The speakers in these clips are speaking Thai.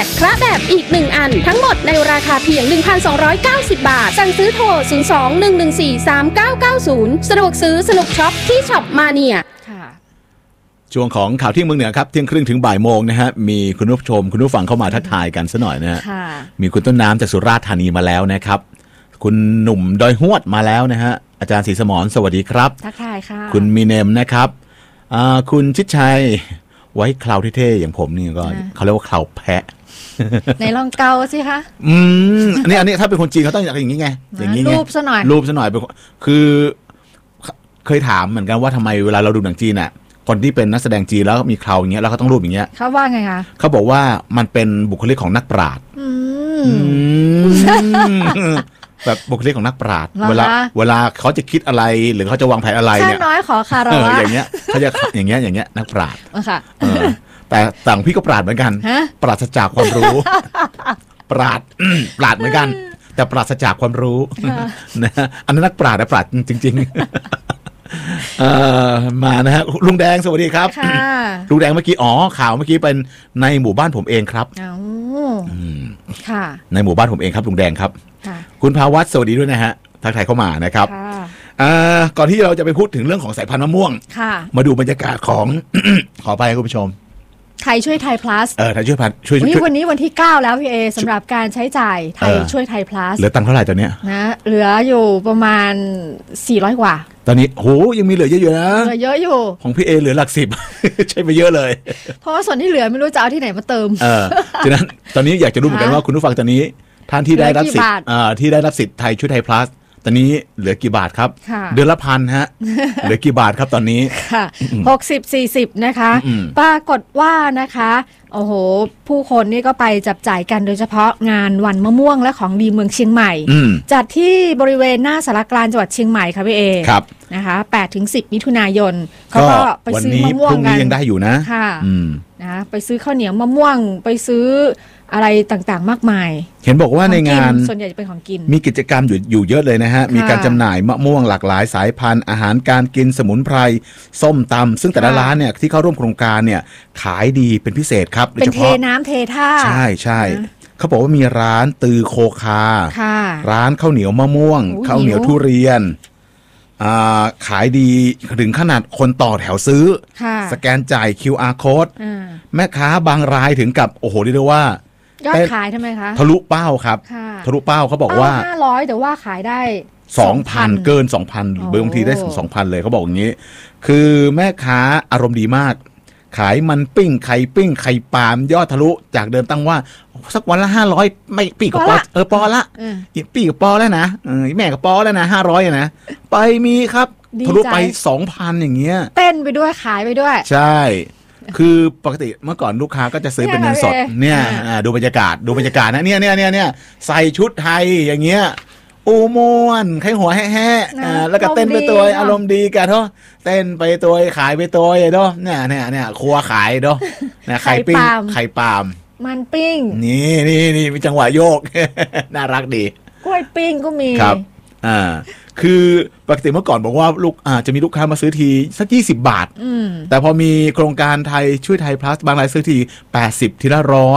กพระแบบอีก1อันทั้งหมดในราคาเพียง 1,290 บาทสั่งซื้อโทร 02-114-3990 สะดวกซื้อสนุกช็อปที่ช็อปมาเนียช่วงของข่าวเที่ยงเมืองเหนือครับเที่ยงครึ่งถึงบ่ายโมงนะฮะมีคุณผู้ชมคุณผู้ฟังเข้ามาทักทายกันซะหน่อยนะฮะมีคุณต้นน้ำจากสุราษฎร์ธานีมาแล้วนะครับคุณหนุ่มดอยฮวดมาแล้วนะฮะอาจารย์ศรีสมรสวัสดีครับทักทายค่ะคุณมีเนมนะครับคุณชิดชัยไว้คราวเท่ๆอย่างผมนี่ก็เขาเรียกว่าคราวแพะในลองเกาสิคะอันนี้ถ้าเป็นคนจีนเขาต้องอย่างนี้ไงอย่างนี้ไงรูปซะหน่อยคือเคยถามเหมือนกันว่าทำไมเวลาเราดูหนังจีนน่ะคนที่เป็นนักแสดงจีนแล้วมีเคราอย่างเงี้ยแล้วเขาต้องรูปอย่างเงี้ยเขาว่าไงคะเขาบอกว่ามันเป็นบุคลิกของนักปราชญ์แบบบุคลิกของนักปราชญ์เวลาเขาจะคิดอะไรหรือเขาจะวางแผนอะไรเนี่ยน้อยขอคารวะอย่างเงี้ยเขาจะอย่างเงี้ยนักปราชญ์แต่ต่างพี่ก็ปราชญ์เหมือนกันปราศจากความรู้ปราชญ์เหมือนกันแต่ปราศจากความรู้นะอันนั้นนักปราชญ์จริงๆมานะฮะลุงแดงสวัสดีครับลุงแดงเมื่อกี้ข่าวเมื่อกี้เป็นในหมู่บ้านผมเองครับค่ะในหมู่บ้านผมเองครับลุงแดงครับคุณภาวัฒน์สวัสดีด้วยนะฮะทักทายเข้ามานะครับก่อนที่เราจะไปพูดถึงเรื่องของสายพันธุ์มะม่วงมาดูบรรยากาศของ ขอไปคุณผู้ชมไทยช่วยไทย plus ไทยช่วยช่วยวันนี้วันที่9แล้วพี่เอสำหรับการใช้จ่ายไทยช่วยไทย plus เหลือตังค์เท่าไหร่ตอนเนี้ยนะเหลืออยู่ประมาณ400กว่าตอนนี้โหยังมีเหลือเยอะๆนะเหลือเยอะอยู่ของพี่เอเหลือหลัก10 ใช้ไปเยอะเลยเพราะว่าส่วนที่เหลือไม่รู้จะเอาที่ไหนมาเติมฉะนั้นตอนนี้อยากจะรู้เหมือนกันว่าคุณผู้ฟังตอนนี้ท่านที่ได้รับสิทธิ์ไทยช่วยไทย plus ตอนนี้เหลือกี่บาทครับเดือนละ1,000ฮะเหลือกี่บาทครับตอนนี้ค่ะ60-40นะคะปรากฏว่านะคะโอ้โหผู้คนนี่ก็ไปจับจ่ายกันโดยเฉพาะงานวันมะม่วงและของดีเมืองเชียงใหม่จัดที่บริเวณหน้าสารกลางจังหวัดเชียงใหม่ค่ะพี่เอนะคะ8-10 มิถุนายนเขาก็ไปซื้อมะม่วงกันยังได้อยู่นะค่ะนะไปซื้อข้าวเหนียวมะม่วงไปซื้ออะไรต่างๆมากมายเห็นบอกว่าในงานส่วนใหญ่จะเป็นของกินมีกิจกรรมอยู่เยอะเลยนะฮะมีการจำหน่ายมะม่วงหลากหลายสายพันธุ์อาหารการกินสมุนไพรส้มตำซึ่งแต่ละร้านเนี่ยที่เข้าร่วมโครงการเนี่ยขายดีเป็นพิเศษครับเป็นเทน้ำเทท่าใช่เขาบอกว่ามีร้านตือโคคาร้านข้าวเหนียวมะม่วงข้าวเหนียวทุเรียนขายดีถึงขนาดคนต่อแถวซื้อสแกนจ่าย QR code แม่ค้าบางรายถึงกับโอ้โหเรียกได้ว่ายอดขายทำไมคะทะลุเป้าครับทะลุเป้าเขาบอกว่า 500แต่ว่าขายได้ 2,000 เกิน 2,000 บางทีได้ถึง 2,000 เลยเขาบอกอย่างนี้คือแม่ค้าอารมณ์ดีมากขายมันปิ้งไข่ปิ้งไข่ปาล์มยอดทะลุจากเดิมตั้งว่าสักวันละ500ไม่ปีกับปอปอละปีกับปอแล้วนะแม่กับปอแล้วนะ500นะไปมีครับทะลุไป 2,000 อย่างเงี้ยเต้นไปด้วยขายไปด้วยใช่คือปกติเมื่อก่อนลูกค้าก็จะซื้อเป็นเงินสดเนี่ยดูบรรยากาศนะเนี่ยใส่ชุดไทยอย่างเงี้ยโอ้มวนไข้หัวแห่แล้วก็เต้นไปตัวอารมณ์ดีกันเนาะเต้นไปตัวขายไปตัวเนาะเนี่ยครัวขายเนาะไข่ปิ้งไข่ปาล์มมันปิ้งนี่มีจังหวะโยกน่ารักดีกล้วยปิ้งก็มีครับคือปกติเมื่อก่อนบอกว่าจะมีลูกค้ามาซื้อทีสัก20 บาทแต่พอมีโครงการไทยช่วยไทย plus บางรายซื้อที80ทีละ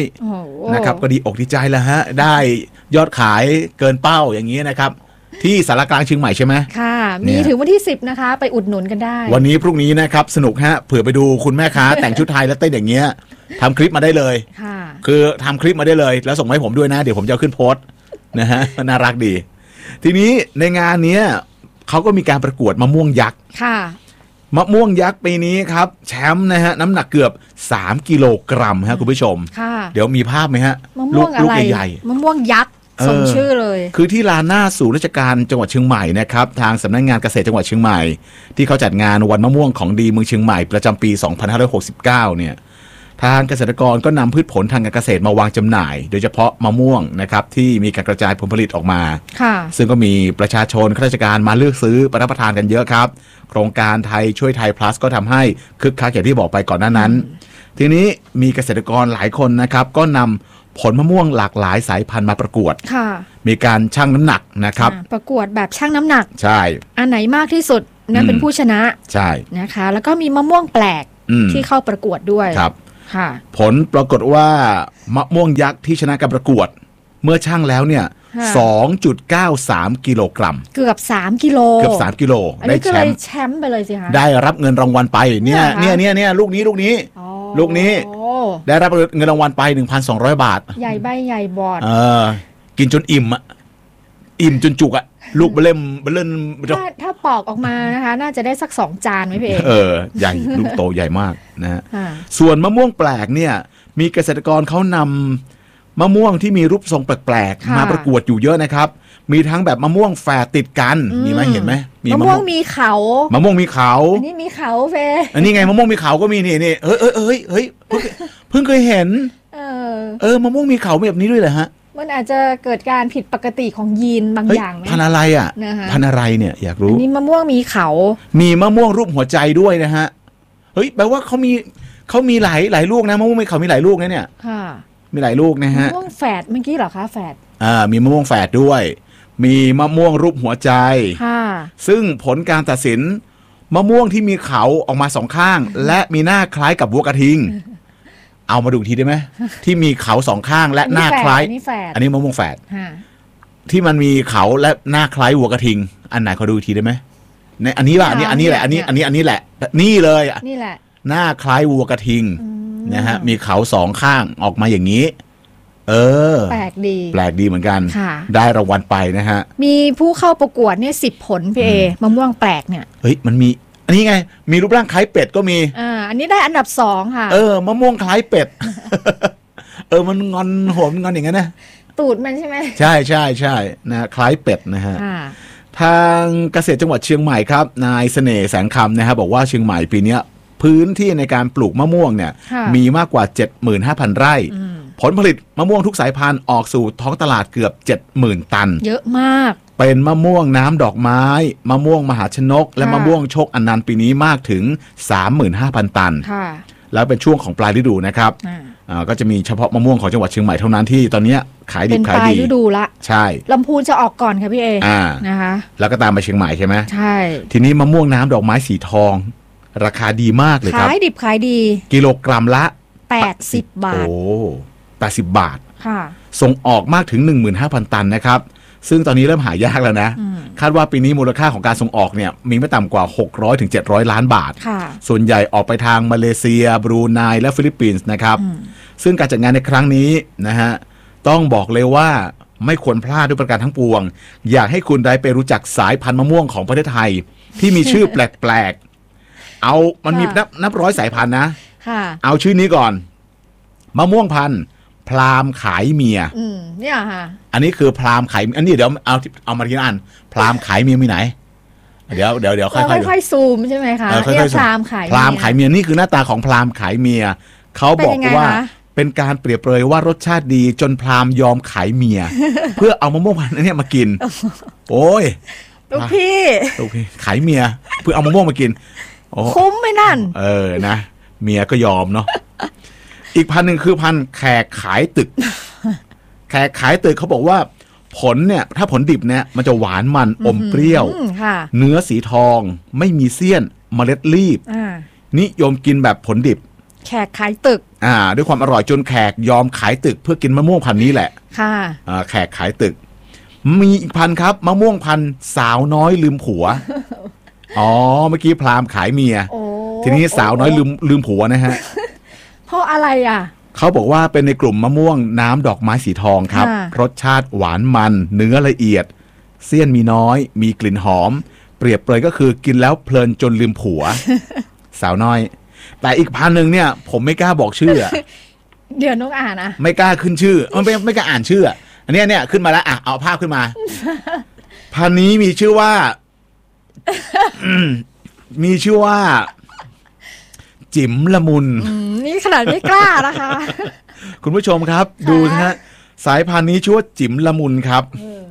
100นะครับก็ดีอกดีใจแล้วฮะได้ยอดขายเกินเป้าอย่างนี้นะครับที่สารกลางเชียงใหม่ใช่ไหมค่ะมีถึงวันที่10นะคะไปอุดหนุนกันได้วันนี้พรุ่งนี้นะครับสนุกฮะเผื่อไปดูคุณแม่ค้า แต่งชุดไทยแล้วเต้นอย่างเงี้ยทำคลิปมาได้เลยคือทำคลิปมาได้เลยแล้วส่งมาให้ผมด้วยนะเดี๋ยวผมจะขึ้นโพสต์นะฮะน่ารักดีทีนี้ในงานนี้เขาก็มีการประกวดมะม่วงยักษ์มะม่วงยักษ์ปีนี้ครับแชมป์นะฮะน้ำหนักเกือบ3 กิโลกรัมฮะคุณผู้ชมเดี๋ยวมีภาพไหมฮะมะม่วงอะไรใหญ่มะม่วงยักษ์สมชื่อเลยคือที่ลานหน้าศูนย์ราชการจังหวัดเชียงใหม่นะครับทางสำนักงานเกษตรจังหวัดเชียงใหม่ที่เขาจัดงานวันมะม่วงของดีเมืองเชียงใหม่ประจำปี 2569 เนี่ยทางเกษตรกรก็นำพืชผลทางการเกษตรมาวางจำหน่ายโดยเฉพาะมะม่วงนะครับที่มีการกระจายผลผลิตออกมาซึ่งก็มีประชาชนข้าราชการมาเลือกซื้อรับประทานกันเยอะครับโครงการไทยช่วยไทย plus ก็ทำให้คึกคักอย่างที่บอกไปก่อนหน้านั้นทีนี้มีเกษตรกรหลายคนนะครับก็นำผลมะม่วงหลากหลายสายพันธุ์มาประกวดมีการชั่งน้ำหนักนะครับประกวดแบบชั่งน้ำหนักใช่อันไหนมากที่สุดนั่นเป็นผู้ชนะใช่นะคะแล้วก็มีมะม่วงแปลกที่เข้าประกวดด้วยครับค่ะผลปรากฏว่ามะม่วงยักษ์ที่ชนะการประกวดเมื่อชั่งแล้วเนี่ย 2.93 กิโลกรัมเกือบ3กิโลเกือบ3กิโลได้แชมป์แชมป์ไปเลยสิคะได้รับเงินรางวัลไปเนี่ยลูกนี้ลูกนี้ได้รับเงินรางวัลไป 1,200 บาทใหญ่ใบใหญ่บอดกินจนอิ่มอ่ะอิ่มจนจุกอ่ะลูกเบลิ่มถ้าปอกออกมานะคะน่าจะได้สัก2จานไหมพี่เอกใหญ่ลูกโตใหญ่มากนะฮะส่วนมะม่วงแปลกเนี่ยมีเกษตรกรเขานำมะม่วงที่มีรูปทรงแปลกๆมาประกวดอยู่เยอะนะครับมีทั้งแบบมะม่วงแฝดติดกันมีไหมเห็นไหมมะม่วงมีเขามะม่วงมีเขาอันนี้มีเขาเฟอันนี้ไงมะม่วงมีเขาก็มีนี่เฮ้ยเพิ่งเคยเห็นมะม่วงมีเขาแบบนี้ด้วยเหรอฮะมันอาจจะเกิดการผิดปกติของยีนบางอย่างไหมพันอะไรอ่ะพันอะไรเนี่ยอยากรู้อันนี้มะม่วงมีเขามีมะม่วงรูปหัวใจด้วยนะฮะเฮ้ยแปลว่าเขามีหลายลูกนะมะม่วงมีเขามีหลายลูกนะเนี่ยค่ะมีหลายลูกนะฮะมะม่วงแฝดเมื่อกี้เหรอคะแฝดมีมะม่วงแฝดด้วยมีมะม่วงรูปหัวใจค่ะซึ่งผลการตัดสินมะม่วงที่มีเขาออกมา2ข้างและมีหน้าคล้ายกับวัวกระทิงเอามาดูทีได้ไหมที่มีเขา2ข้างและหน้าคล้ายอันนี้มะม่วงแฝดที่มันมีเขาและหน้าคล้ายวัวกระทิงอันไหนขอดูทีได้ไหมในอันนี้ป่ะอันนี้แหละอันนี้แหละนี่เลยนี่แหละหน้าคล้ายวัวกระทิงนะฮะมีเขา2ข้างออกมาอย่างนี้แปลกดีเหมือนกันได้รางวัลไปนะฮะมีผู้เข้าประกวดเนี่ย10 ผลพี่เอมะม่วงแปลกเนี่ยเฮ้ยมันมีอันนี้ไงมีรูปร่างคล้ายเป็ดก็มีอันนี้ได้อันดับ2ค่ะมะม่วงคล้ายเป็ดมันงอนโหมงอนอย่างนั้นนะตูดมันใช่ไหมใช่นะคล้ายเป็ดนะฮะทางเกษตรจังหวัดเชียงใหม่ครับนายเสน่ห์แสงคำนะฮะบอกว่าเชียงใหม่ปีนี้พื้นที่ในการปลูกมะม่วงเนี่ยมีมากกว่า 75,000 ไร่ผลผลิตมะม่วงทุกสายพันธุ์ออกสู่ท้องตลาดเกือบ 70,000 ตันเยอะมากเป็นมะม่วงน้ำดอกไม้มะม่วงมหาชนกและมะม่วงโชคอนันต์ปีนี้มากถึง 35,000 ตันแล้วเป็นช่วงของปลายฤดูนะครับก็จะมีเฉพาะมะม่วงของจังหวัดเชียงใหม่เท่านั้นที่ตอนนี้ขายดิบขายดีเป็นปลายฤดูละใช่ลำพูนจะออกก่อนค่ะพี่เอนะคะแล้วก็ตามมาเชียงใหม่ใช่ไหมใช่ทีนี้มะม่วงน้ำดอกไม้สีทองราคาดีมากเลยครับขายดิบขายดีกิโลกรัมละ 80 บาทโอ้80 บาทค่ะส่งออกมากถึง 15,000 ตันนะครับซึ่งตอนนี้เริ่มหายากแล้วนะคาดว่าปีนี้มูลค่าของการส่งออกเนี่ยมีไม่ต่ำกว่า600 ถึง 700 ล้านบาทส่วนใหญ่ออกไปทางมาเลเซียบรูไนและฟิลิปปินส์นะครับซึ่งการจัดงานในครั้งนี้นะฮะต้องบอกเลยว่าไม่ควรพลาดด้วยประการทั้งปวงอยากให้คุณได้ไปรู้จักสายพันธุ์มะม่วงของประเทศไทยที่มีชื่อแปลกๆเอามันมีนับร้อยสายพันธุ์นะเอาชื่อนี้ก่อนมะม่วงพันธุ์พรามขายเมียเนี่ยค่ะอันนี้คือพรามขายอันนี้เดี๋ยวเอามาทีละอันพรามขายเมียมีไหนเดี๋ยวค่อยซูมใช่ไหมคะเนี่ยพรามขายเมียนี่คือหน้าตาของพรามขายเมียเขาบอกว่าเป็นการเปรียบเปรยว่ารสชาติดีจนพรามยอมขายเมีย เพื่อเอามะม่วงพันธุ์นี้มากินโอ้ยลูกพี่ขายเมียเพื่อเอามะม่วงมากินคุ้มไหมนั่นนะเมียก็ยอมเนาะอีกพันหนึ่งคือพันแขกขายตึกแขกขายตึกเขาบอกว่าผลเนี่ยถ้าผลดิบเนี่ยมันจะหวานมันอมเปรี้ยวเนื้อสีทองไม่มีเสี้ยนเมล็ดรีบนิยมกินแบบผลดิบแขกขายตึกด้วยความอร่อยจนแขกยอมขายตึกเพื่อกินมะม่วงพันนี้แหละค่ะแขกขายตึกมีอีกพันครับมะม่วงพันสาวน้อยลืมผัวเมื่อกี้พรามขายเมียทีนี้สาวน้อยลืมผัวนะฮะเพราะอะไรเขาบอกว่าเป็นในกลุ่มมะม่วงน้ำดอกไม้สีทองครับรสชาติหวานมันเนื้อละเอียดเสี้ยนมีน้อยมีกลิ่นหอมเปรียบเปรยก็คือกินแล้วเพลินจนลืมผัว สาวน้อยแต่อีกพันหนึ่งเนี่ยผมไม่กล้าบอกชื่อเดี๋ยวน้องอ่านนะไม่กล้าขึ้นชื่อไม่กล้าอ่านชื่ออันนี้เนี่ยขึ้นมาแล้วเอาภาพขึ้นมาพันนี้มีชื่อว่าจิ๋มละมุนนี่ขนาดไม่กล้านะคะคุณผู้ชมครับดูนะฮะสายพันธุ์นี้ชื่อว่าจิ๋มละมุนครับ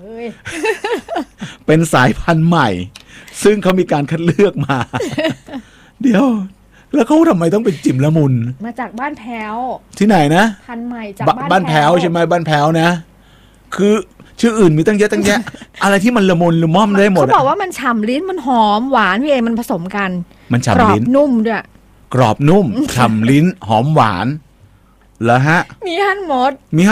เป็นสายพันธุ์ใหม่ซึ่งเขามีการคัดเลือกมาเดี๋ยวแล้วเขาทำไมต้องเป็นจิ๋มละมุนมาจากบ้านแพ้วที่ไหนนะพันธุ์ใหม่จากบ้านแพ้วใช่ไหมบ้านแพ้วนะคือชื่ออื่นมีตั้งเยอะตั้งแยะอะไรที่มันละมุนละม่อมได้หมดเขาบอกว่ามันฉ่ำลิ้นมันหอมหวานพี่เอมันผสมกันมันฉ่ำลิ้นนุ่มด้วยกรอบนุ่มฉ่ำลิ้นหอมหวานเหรอฮะมีฮั่นหมด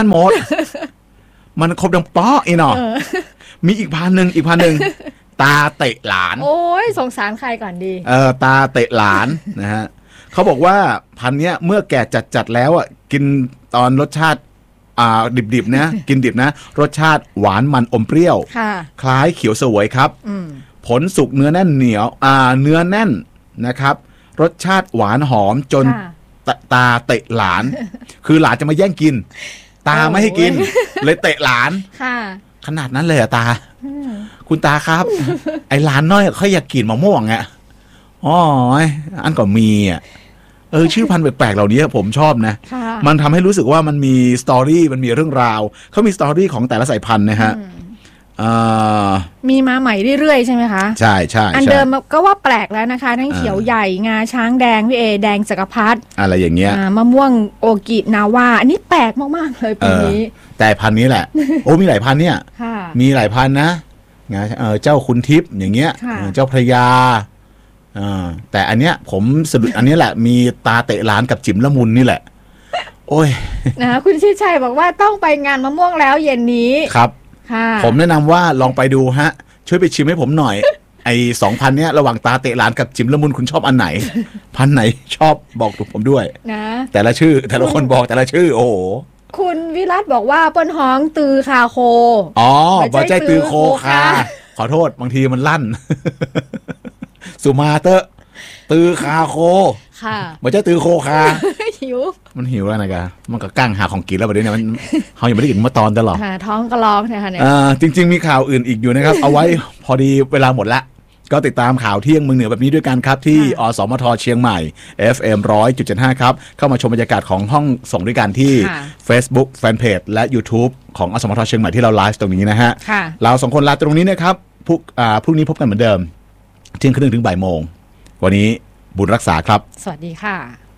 มันครบดังป๊ออีเนาะมีอีกพันหนึ่งตาเตะหลานโอ้ยสงสารใครก่อนดีตาเตะหลานนะฮะเขาบอกว่าพันเนี้ยเมื่อแก่จัดแล้วอ่ะกินตอนรสชาติดิบๆนะกินดิบนะรสชาติหวานมันอมเปรี้ยวคล้ายเขียวเสวยครับผลสุกเนื้อแน่นเหนียวเนื้อแน่นนะครับรสชาติหวานหอมจนตาเตะหลานคือหลานจะมาแย่งกินตาไม่ให้กินเลยเตะหลานขนาดนั้นเลยตาคุณตาครับไอ้หลานน้อยเขาอยากกินมะม่วงอ่ะอ๋ออันก็มีอ่ะชื่อพันธุ์แปลกๆเหล่านี้ผมชอบนะมันทำให้รู้สึกว่ามันมีสตอรี่มันมีเรื่องราวเขามีสตอรี่ของแต่ละสายพันธุ์นะฮะมีมาใหม่เรื่อยๆใช่ไหมคะใช่ใช่อันเดิมก็ว่าแปลกแล้วนะคะทั้งเขียวใหญ่งาช้างแดงพี่เอแดงจักรพรรดิอะไรอย่างเงี้ยมะม่วงโอกินาวาอันนี้แปลกมากๆเลยปีนี้แต่พันธุ์นี้แหละโอ้มีหลายพันธุ์เนี่ยมีหลายพันธุ์นะเจ้าคุณทิพย์อย่างเงี้ยเจ้าพระยาแต่อันเนี้ยผมสะดุดอันนี้แหละมีตาเตะหลานกับจิ๋มละมุนนี่แหละโอ้ยนะคุณชิดชัยบอกว่าต้องไปงานมะม่วงแล้วเย็นนี้ครับผมแนะนำว่าลองไปดูฮะช่วยไปชิมให้ผมหน่อยไอ้2,000เนี้ยระหว่างตาเตะหลานกับจิ๋มละมุนคุณชอบอันไหนพันไหนชอบบอกถูกผมด้วยนะแต่ละชื่อแต่ละคนบอกแต่ละชื่อโอ้โหคุณวิรัตบอกว่าเปิ้นฮ้องตือคาโคบ่ใจตือโคคาขอโทษบางทีมันลั่นสุมาเตอร์ตือคาโคค่ะบ่ใจตือโคคาหิวมันหิวแล้วนะกะมันก็กั้งหาของกินแล้วประเดี๋ยวนี้มันเขายังไม่ได้กินเมื่อตอนตลอดท้องก็ร้องนะคะเนี่ยจริงๆมีข่าวอื่นอีกอยู่นะครับเอาไว้พอดีเวลาหมดละก็ติดตามข่าวเที่ยงเมืองเหนือแบบนี้ด้วยกันครับที่อสมทเชียงใหม่ FM 100.75 ครับเข้ามาชมบรรยากาศของห้องส่งด้วยกันที่ Facebook Fanpage และ YouTube ของอสมทเชียงใหม่ที่เราไลฟ์ตรงนี้นะฮะเรา2คนลาตรงนี้นะครับพรุ่งนี้พบกันเหมือนเดิมเที่ยงครึ่งถึงบ่ายโมงวันนี้บุญรักษาครับสวัสดีค่ะ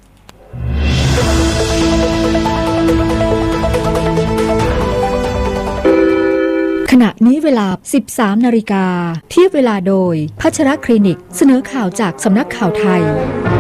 ขณะนี้เวลา 13 นาฬิกาเทียบเวลาโดยพัชรคลินิกเสนอข่าวจากสำนักข่าวไทย